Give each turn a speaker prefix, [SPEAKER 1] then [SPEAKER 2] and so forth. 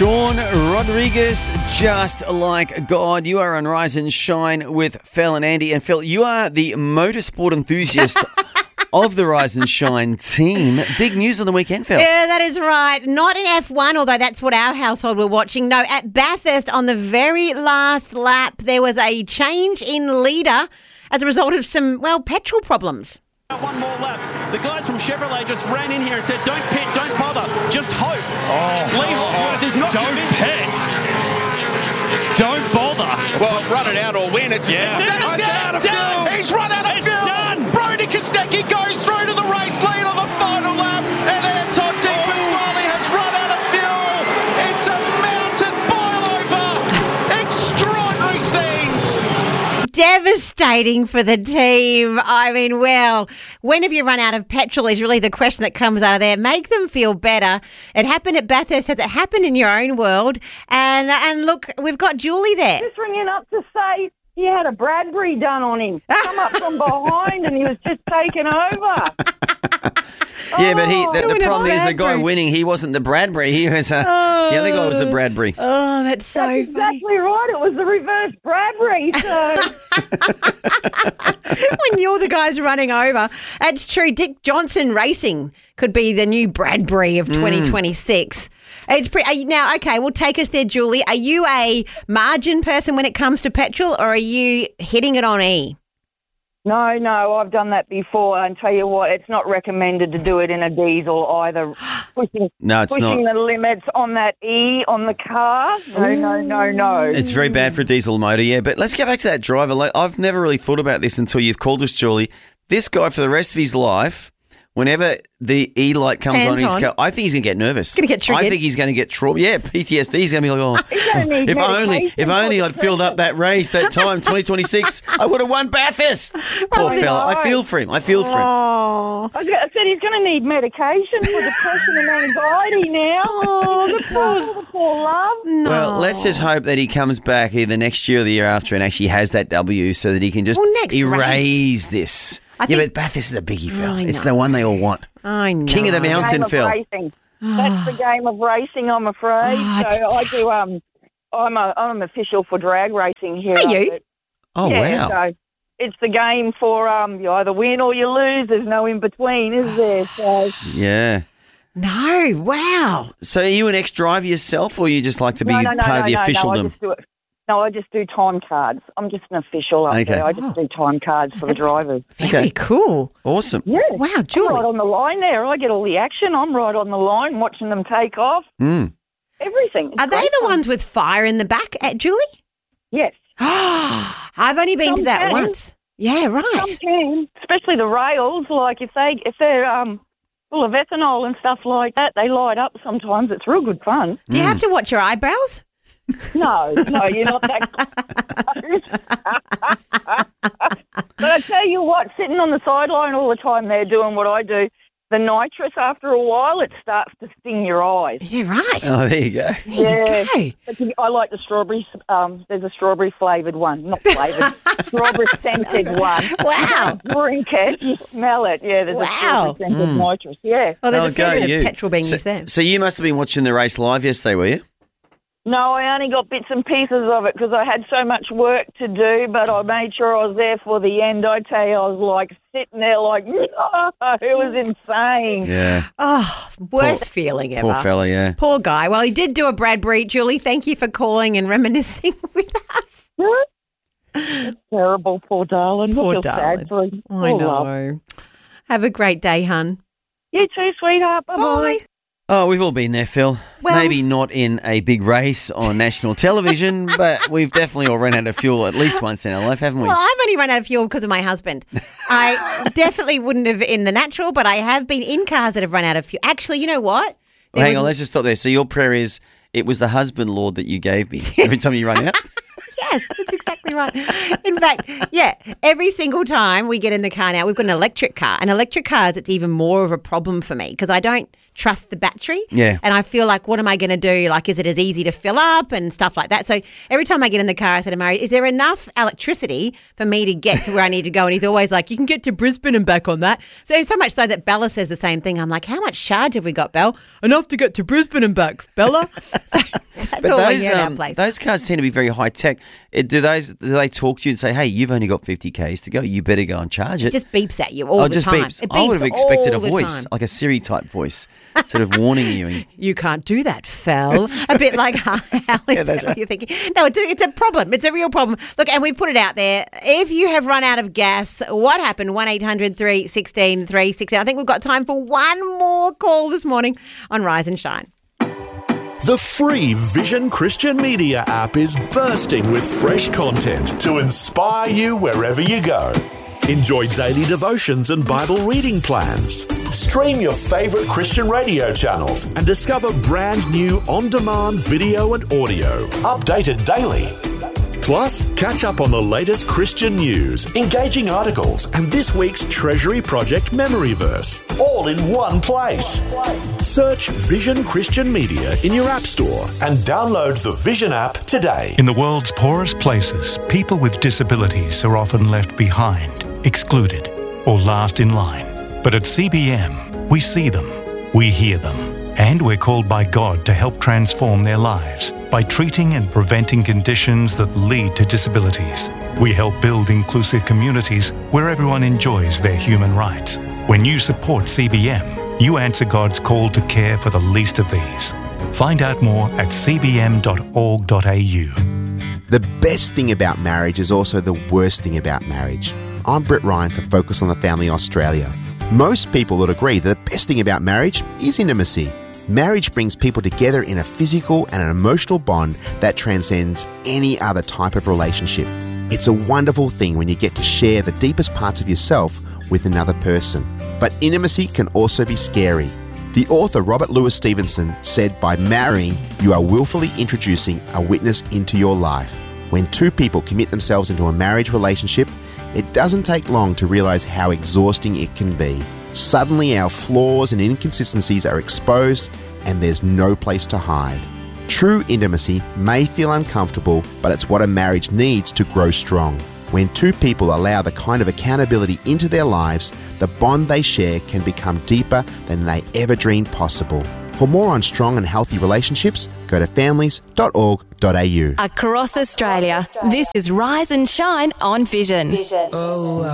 [SPEAKER 1] Sean Rodriguez, Just Like God. You are on Rise and Shine with Phil and Andy. And Phil, you are the motorsport enthusiast of the Rise and Shine team. Big news on the weekend, Phil.
[SPEAKER 2] Yeah, that is right. Not in F1, although that's what our household were watching. No, at Bathurst on the very last lap, there was a change in leader as a result of some, petrol problems.
[SPEAKER 3] One more lap. The guys from Chevrolet just ran in here and said, don't pit, don't bother, just hope. Lee Holdsworth is not
[SPEAKER 4] Don't pit. Don't bother.
[SPEAKER 5] Well, run it out or win. It's
[SPEAKER 4] done.
[SPEAKER 5] He's run out of
[SPEAKER 4] It's
[SPEAKER 5] fuel.
[SPEAKER 4] done.
[SPEAKER 5] Brody Kostecki goes through to the race lead on the final lap, and Anton Di Pasquale has run out of fuel. It's a mountain boil-over. Extraordinary scenes.
[SPEAKER 2] Devastating for the team. I mean, when have you run out of petrol is really the question that comes out of there. Make them feel better. It happened at Bathurst. Has it happened in your own world? And look, we've got Julie there.
[SPEAKER 6] Just ringing up to say he had a Bradbury done on him. Come up from behind and he was just taken over.
[SPEAKER 1] Yeah, but the
[SPEAKER 2] doing a
[SPEAKER 1] problem is the guy
[SPEAKER 2] Bradbury.
[SPEAKER 1] winning, he wasn't the Bradbury. He was the other guy was the Bradbury.
[SPEAKER 2] Oh, that's so
[SPEAKER 6] That's
[SPEAKER 2] funny.
[SPEAKER 6] exactly right. It was the reverse Bradbury. So
[SPEAKER 2] When you're the guys running over. It's true. Dick Johnson Racing could be the new Bradbury of 2026. It's now, okay, well, take us there, Julie. Are you a margin person when it comes to petrol, or are you hitting it on E?
[SPEAKER 6] no, I've done that before. And tell you what, it's not recommended to do it in a diesel either. Pushing the limits on that E on the car. No.
[SPEAKER 1] It's very bad for a diesel motor, yeah. But let's get back to that driver. I've never really thought about this until you've called us, Julie. This guy, for the rest of his life, whenever the E light comes on his car, I think he's going to get nervous.
[SPEAKER 2] Gonna get triggered.
[SPEAKER 1] I think he's going to get trauma. Yeah, PTSD. He's going to be like,
[SPEAKER 6] gonna need
[SPEAKER 1] if
[SPEAKER 6] medication
[SPEAKER 1] only I'd filled up that race that time, 2026, I would have won Bathurst. Poor fella. I feel for him.
[SPEAKER 2] Oh,
[SPEAKER 6] I said he's going to need medication for depression and anxiety now. The poor love.
[SPEAKER 1] Well, let's just hope that he comes back either next year or the year after and actually has that W so that he can just
[SPEAKER 2] next
[SPEAKER 1] erase this.
[SPEAKER 2] I
[SPEAKER 1] Yeah,
[SPEAKER 2] think-
[SPEAKER 1] but Bathurst is a biggie, Phil.
[SPEAKER 2] I
[SPEAKER 1] It's
[SPEAKER 2] know.
[SPEAKER 1] the one they all want.
[SPEAKER 2] I know.
[SPEAKER 1] King of the mountain,
[SPEAKER 6] Game of
[SPEAKER 1] Phil.
[SPEAKER 6] racing. That's the game of racing, I'm afraid.
[SPEAKER 2] it's
[SPEAKER 6] So I do. I'm official for drag racing here.
[SPEAKER 2] Are you?
[SPEAKER 1] Oh,
[SPEAKER 6] Yeah,
[SPEAKER 1] wow.
[SPEAKER 6] So it's the game for you either win or you lose. There's no in between, is there? So
[SPEAKER 1] Yeah.
[SPEAKER 2] No, wow.
[SPEAKER 1] So are you an ex-driver yourself, or you just like to be part of the officialdom?
[SPEAKER 6] I just do time cards. I'm just an official up
[SPEAKER 1] Okay.
[SPEAKER 6] there. I just do time cards for the drivers.
[SPEAKER 2] Very cool.
[SPEAKER 1] Awesome.
[SPEAKER 6] Yeah.
[SPEAKER 2] Wow,
[SPEAKER 6] I'm right
[SPEAKER 2] Julie.
[SPEAKER 6] on the line there. I get all the action. I'm right on the line watching them take off.
[SPEAKER 1] Mm.
[SPEAKER 6] Everything. It's
[SPEAKER 2] Are they
[SPEAKER 6] great
[SPEAKER 2] the
[SPEAKER 6] fun.
[SPEAKER 2] ones with fire in the back, Julie?
[SPEAKER 6] Yes.
[SPEAKER 2] I've only been to that
[SPEAKER 6] Sometimes.
[SPEAKER 2] once. Yeah,
[SPEAKER 6] Some
[SPEAKER 2] right.
[SPEAKER 6] can, especially the rails. Like if they're full of ethanol and stuff like that, they light up sometimes. It's real good fun.
[SPEAKER 2] Do you have to watch your eyebrows?
[SPEAKER 6] No, you're not that close. But I tell you what, sitting on the sideline all the time there doing what I do, the nitrous, after a while, it starts to sting your eyes.
[SPEAKER 2] Yeah, right.
[SPEAKER 1] Oh, there you go.
[SPEAKER 2] There you go.
[SPEAKER 6] But I like the strawberries. There's a strawberry flavoured one. Not flavoured. Strawberry scented one.
[SPEAKER 2] Wow.
[SPEAKER 6] You drink it, you smell it. Yeah, there's a
[SPEAKER 2] Wow.
[SPEAKER 6] strawberry scented nitrous. Yeah.
[SPEAKER 2] Oh, there's
[SPEAKER 1] Oh,
[SPEAKER 2] a fair
[SPEAKER 1] go
[SPEAKER 2] bit
[SPEAKER 1] you.
[SPEAKER 2] of petrol being used there.
[SPEAKER 1] So you must have been watching the race live yesterday, were you?
[SPEAKER 6] No, I only got bits and pieces of it because I had so much work to do, but I made sure I was there for the end. I tell you, I was like sitting there like, it was insane.
[SPEAKER 1] Yeah.
[SPEAKER 2] Oh, worst feeling ever.
[SPEAKER 1] Poor fella, yeah.
[SPEAKER 2] Poor guy. Well, he did do a Bradbury. Julie, thank you for calling and reminiscing with us.
[SPEAKER 6] It's terrible, poor darling.
[SPEAKER 2] Poor
[SPEAKER 6] I feel
[SPEAKER 2] darling.
[SPEAKER 6] sad for him.
[SPEAKER 2] I
[SPEAKER 6] Poor love.
[SPEAKER 2] know. Have a great day, hun.
[SPEAKER 6] You too, sweetheart. Bye-bye.
[SPEAKER 2] Bye.
[SPEAKER 1] Oh, we've all been there, Phil.
[SPEAKER 2] Well-
[SPEAKER 1] Maybe not in a big race on national television, but we've definitely all run out of fuel at least once in our life, haven't we?
[SPEAKER 2] Well, I've only run out of fuel because of my husband. I definitely wouldn't have in the natural, but I have been in cars that have run out of fuel. Actually, you know what?
[SPEAKER 1] Well, hang on, let's just stop there. So your prayer is, it was the husband, Lord, that you gave me every time you run out?
[SPEAKER 2] Yes, that's exactly right. In fact, yeah, every single time we get in the car now, we've got an electric car. And electric cars, it's even more of a problem for me because I don't trust the battery.
[SPEAKER 1] Yeah.
[SPEAKER 2] And I feel like, what am I going to do? Like, is it as easy to fill up and stuff like that? So every time I get in the car, I say to Murray, is there enough electricity for me to get to where I need to go? And he's always like, you can get to Brisbane and back on that. So much so that Bella says the same thing. I'm like, how much charge have we got, Belle? Enough to get to Brisbane and back, Bella. That's all we hear in our place.
[SPEAKER 1] Those cars tend to be very high tech. Do they talk to you and say, "Hey, you've only got 50 k's to go. You better go and charge it"?
[SPEAKER 2] It just beeps at you all the
[SPEAKER 1] just
[SPEAKER 2] time.
[SPEAKER 1] beeps.
[SPEAKER 2] It
[SPEAKER 1] I would have expected a
[SPEAKER 2] all the
[SPEAKER 1] voice,
[SPEAKER 2] time.
[SPEAKER 1] like a Siri type voice, sort of warning you.
[SPEAKER 2] You can't do that, Fel. A bit like how
[SPEAKER 1] that's right.
[SPEAKER 2] you're thinking. No, it's a problem. It's a real problem. Look, and we put it out there. If you have run out of gas, what happened? 1-800-316-316. I think we've got time for one more call this morning on Rise and Shine.
[SPEAKER 7] The free Vision Christian Media app is bursting with fresh content to inspire you wherever you go. Enjoy daily devotions and Bible reading plans. Stream your favourite Christian radio channels and discover brand new on-demand video and audio, updated daily. Plus, catch up on the latest Christian news, engaging articles, and this week's Treasury Project Memory Verse, all in one place. Search Vision Christian Media in your App Store and download the Vision app today.
[SPEAKER 8] In the world's poorest places, people with disabilities are often left behind, excluded, or last in line. But at CBM, we see them, we hear them, and we're called by God to help transform their lives by treating and preventing conditions that lead to disabilities. We help build inclusive communities where everyone enjoys their human rights. When you support CBM, you answer God's call to care for the least of these. Find out more at cbm.org.au.
[SPEAKER 9] The best thing about marriage is also the worst thing about marriage. I'm Britt Ryan for Focus on the Family Australia. Most people would agree that the best thing about marriage is intimacy. Marriage brings people together in a physical and an emotional bond that transcends any other type of relationship. It's a wonderful thing when you get to share the deepest parts of yourself with another person. But intimacy can also be scary. The author Robert Louis Stevenson said by marrying, you are willfully introducing a witness into your life. When two people commit themselves into a marriage relationship, it doesn't take long to realize how exhausting it can be. Suddenly our flaws and inconsistencies are exposed and there's no place to hide. True intimacy may feel uncomfortable, but it's what a marriage needs to grow strong. When two people allow the kind of accountability into their lives, the bond they share can become deeper than they ever dreamed possible. For more on strong and healthy relationships, go to families.org.au.
[SPEAKER 10] Across Australia, this is Rise and Shine on Vision.